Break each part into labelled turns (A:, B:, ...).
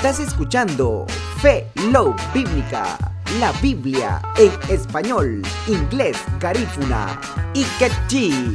A: Estás escuchando Fe Love Bíblica, la Biblia en español, inglés, garífuna y quechí.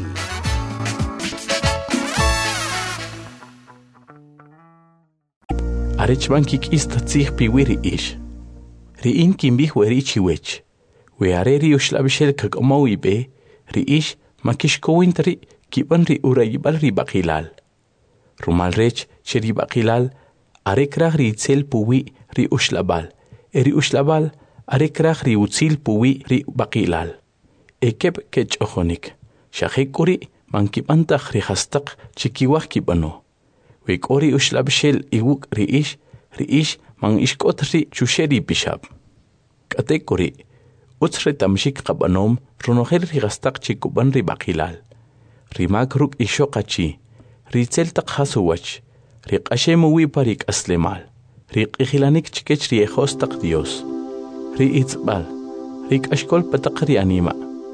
B: Arechbankik istatzih piwiri ish. Riin kimbih werichi wech. We areri ushlabishel kakomawi be, ri ish makishkowintri kiban ri urayibal ri bakilal. Rumal rech cheri bakilal, arekrach ri itzel puwi ri ushlabal. Eri ushlabal, arekrach ri utzil puwi ri bakilal. Ekeb kech ojonik. Shahekuri mankibantach ri hastak chikiwach kibano. Wek ori ushlabshel iwuk riish man ishkot ri chusheri bishab. Katekori, utsre tamshik qabanom runohel ri gastak chikuban ri bakilal. Ri makruk ishokachi, ri tseltak hasuwach, ri qashemu wiparik aslemal, ri qihilanik chikech ri ejostak Dios, ri itzbal, ri kashkol patak ri anima,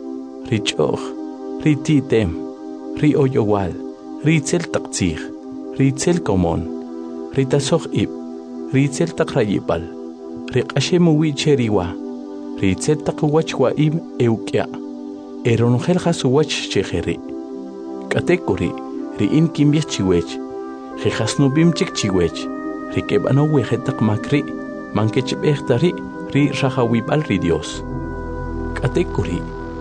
B: ri choch, ri titem, ri oyowal, ri tseltak tzih, Ritzel komon, Rita soch ib, Ritzel takrayipal, Rik ashemu wicheriwa, Ritzel takwachwa im eukia, Eronogel hasuwach cheheri. Katekuri, Rin kimbich chiwech, Jehasnubim chik chiwech, Rikebano wehetak makri, Mankech bechtari, Ri rahawibal ri Dios. Katekuri,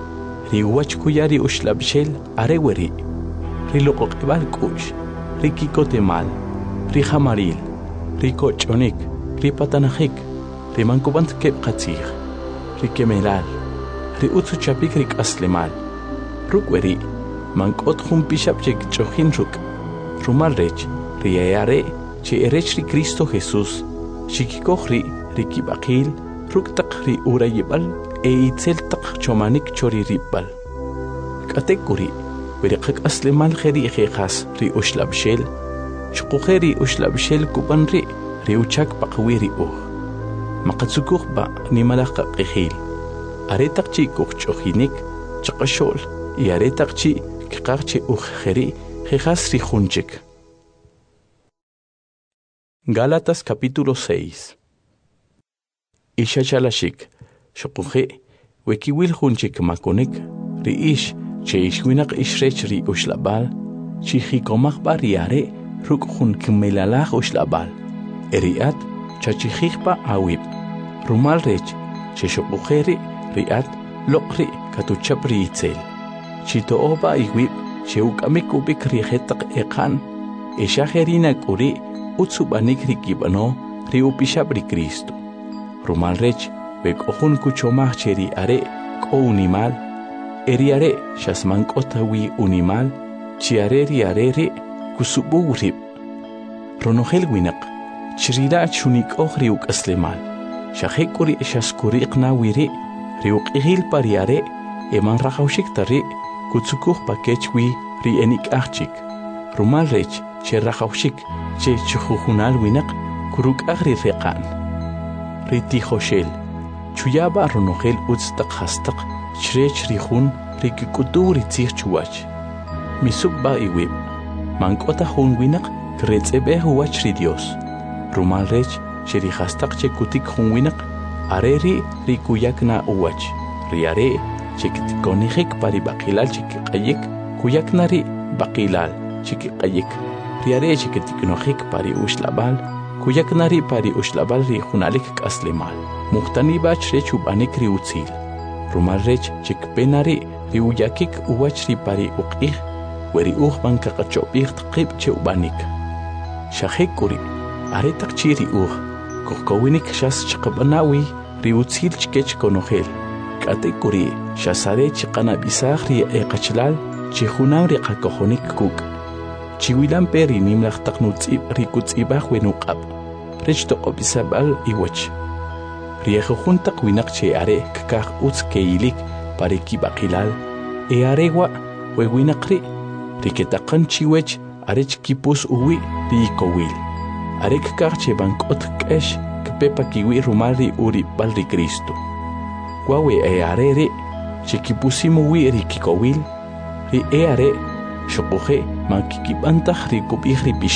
B: Riwach kuyari ushlabshel areweri, Rilokokebal kush. Rikiko temal, rijamaril, riko chonik, ripatanajik, rimankubant keb katzig, rikemelal, riutsu chapik rik aslemal, rukweri, mankot jumpishap chek chojin ruk, rumal rech, riayare, che erech ri Cristo Jesús, shikikohri, rikibakil, ruktak ri urayibal, itzel tak chomanik chori ribal. Katekuri, Berikak aslemal kheri khas ri ushlabshel shqukheri ushlabshel kubanri ri uchak paqwiri maqatsukukh ba nimalaq qihil aretaqchi kukhchohinik chaqashol y aretaqchi kiqarchi kheri khas ri khunchik. Gálatas capítulo 6. Ishachalashik shqukhé wekiwil khunchik makonik ri ish Cheishwinak ishrechri ushlabal, chihikomach bariare, rukhun kimelalach ushlabal. Eriat, chachihichpa awib. Rumal rech, cheshobukheri, riat, lokri, katuchapri itzel. Chitooba iwib, cheukamikubik rihetak ekan. Eshaherina kuri, utsubanik rikibano, riupishabri Cristo. Rumal rech, bek ohun kuchomach cheri are, ko unimal. Eriare shasmankotawi unimal, chiareri areri kusubu rib. Ronogel winak, chirira chunik ohriuk aslemal. Shahekuri shaskuriqna wiri, riuk ihil pariare, eman rahaushik tari, kutsukuh pakechwi ri enik achik. Rumal rech, che rahaushik, che chuhunal winak, kuruk ahri reqan. Riti hoshel, chuyaba ronogel utstak hastak, Chrech rihun rikikutu ritzich chuach. Misubba iwib. Mankota hun winak kretzebe huach ri Dios. Rumal rech sherihastak chekutik hun winak areri rikuyakna uach. Riare chekitikonihik pari bakilal chikikayik kuyaknari bakilal chikikayik. Riare chekitiknohik pari ushlabal kuyaknari pari ushlabal ri hunalik kaslemal. Muhtani bach rechubanik ri utzil. Rumal rech chikpenari riuyakik uwachri pari uqih, weri uhman kakachopih tqib cheubanik. Shahekuri, aretak chiri kohkowinik shas chikabanawi riutzil chikech konohel. Katekuri, shasare chikanabisah ri eqachlal, chihunam ri qakohonik kuk. Chiwilan peri nimlach taknutzib rikutzibah wenuqab. Rech toqobisabal iwach. Riejo junta winak che are kakak utz keilik pareki bakilal e aregua wewinakri riketakan chiwech arech kipus uwi rikowil arek kakak che bankot kesh kpepa kiwi rumari uri balri Cristo wawe e arere che kipusimu wi rikikowil ri e are shokoje mankikibantah rikubih